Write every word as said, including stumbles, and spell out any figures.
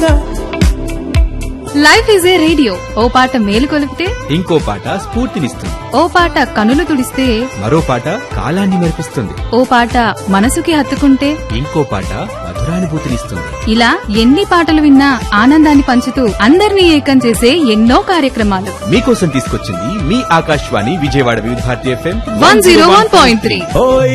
తోడుగా. Life is a radio, ఓ పాట మేలు కొలిపితే ఇంకో పాట స్ఫూర్తినిస్తుంది. ఓ పాట కనులు తుడిస్తే మరో పాట కాలాన్ని మెరిపిస్తుంది. ఓ పాట మనసుకి హత్తుకుంటే ఇంకో పాట మధురానుభూతినిస్తుంది. ఇలా ఎన్ని పాటలు విన్నా ఆనందాన్ని పంచుతూ అందరినీ ఏకం చేసే ఎన్నో కార్యక్రమాలు మీకోసం తీసుకొచ్చింది మీ ఆకాశవాణి విజయవాడ వివిధ Bharati FM one zero one point three. ఓయ్